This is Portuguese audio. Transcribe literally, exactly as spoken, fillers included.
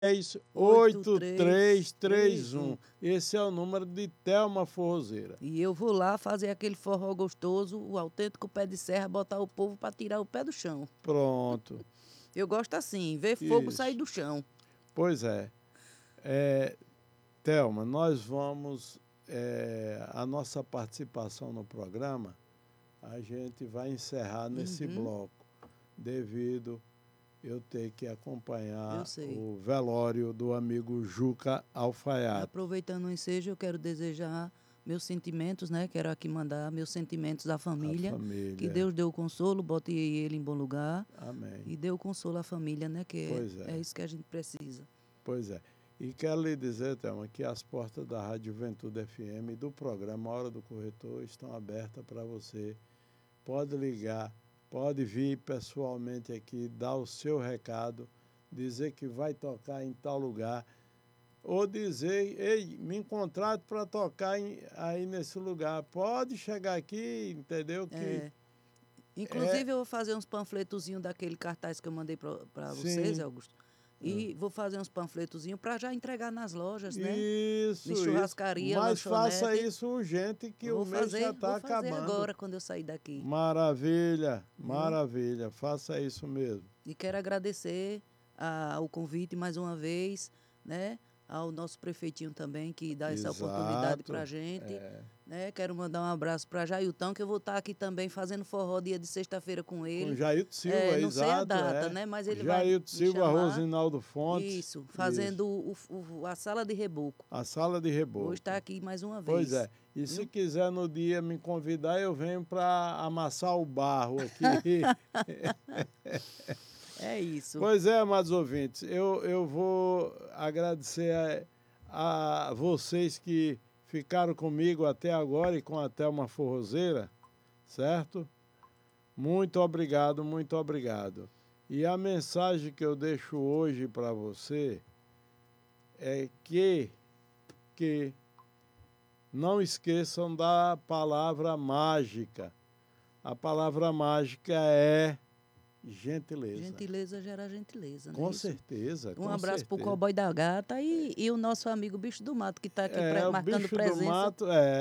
oito três três um. Esse é o número de Thelma Forrozeira. E eu vou lá fazer aquele forró gostoso, o autêntico pé de serra, botar o povo para tirar o pé do chão. Pronto. Eu gosto assim, ver fogo Isso. sair do chão. Pois é. é Thelma, nós vamos... É, a nossa participação no programa, a gente vai encerrar nesse Uhum. bloco, devido eu ter que acompanhar Eu sei. o velório do amigo Juca Alfaiate. Aproveitando o ensejo, eu quero desejar meus sentimentos, né? Quero aqui mandar meus sentimentos à família. A família. Que Deus dê o consolo, bote ele em bom lugar. Amém. E dê o consolo à família, né? Que Pois é, é. é isso que a gente precisa. Pois é. E quero lhe dizer, Thelma, que as portas da Rádio Juventude F M e do programa Hora do Corretor estão abertas para você. Pode ligar, pode vir pessoalmente aqui, dar o seu recado, dizer que vai tocar em tal lugar, ou dizer, ei, me contrate para tocar em, aí nesse lugar. Pode chegar aqui, entendeu? Que É. Inclusive, é... eu vou fazer uns panfletozinhos daquele cartaz que eu mandei para vocês, Augusto. E hum. vou fazer uns panfletozinhos para já entregar nas lojas, né? Isso, em churrascaria, isso. Mas lanchonete. faça isso urgente, que vou o mês fazer, já está vou fazer acabando. agora, quando eu sair daqui. Maravilha, maravilha. Hum. Faça isso mesmo. E quero agradecer a, o convite mais uma vez, né? Ao nosso prefeitinho também, que dá essa Exato, oportunidade para a gente. É. Né? Quero mandar um abraço para Jailton, que eu vou estar aqui também fazendo forró dia de sexta-feira com ele. Com Jailton Silva, é, não exato. sei a data, é. né? Mas ele Jailton vai Silva, chamar. Rosinaldo Fontes. Isso, fazendo isso. O, o, a sala de reboco. A sala de reboco. Vou estar aqui mais uma vez. Pois é. E viu? Se quiser no dia me convidar, eu venho para amassar o barro aqui. É isso. Pois é, amados ouvintes, eu, eu vou agradecer a, a vocês que ficaram comigo até agora e com a Thelma Forrozeira, certo? Muito obrigado, muito obrigado. E a mensagem que eu deixo hoje para você é que, que não esqueçam da palavra mágica. A palavra mágica é gentileza. Gentileza gera gentileza, né? Com certeza. Um com abraço para o certeza. cowboy da gata e, e o nosso amigo Bicho do Mato, que está aqui é, pre- marcando o bicho presença. Do mato, é.